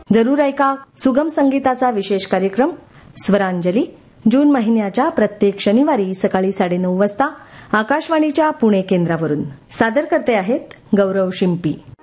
जरूर ऐका सुगम संगीताचा विशेष कार्यक्रम स्वरांजली जून महिन्याच्या प्रत्येक शनिवारी सकाळी 9:30 वाजता आकाशवाणीच्या पुणे केंद्रावरून. सादर करते आहेत गौरव शिंपी.